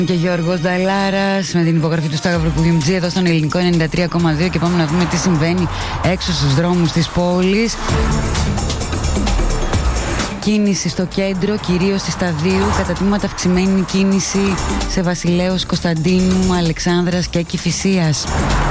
Και Γιώργος Νταλάρας με την υπογραφή του Σταύρου Κουγιουμτζή εδώ στον Ελληνικό 93,2 και πάμε να δούμε τι συμβαίνει έξω στους δρόμους της πόλης. Κίνηση στο κέντρο, κυρίως στη Σταδίου, κατά τμήματα αυξημένη κίνηση σε Βασιλέως, Κωνσταντίνου, Αλεξάνδρας και Κηφισίας.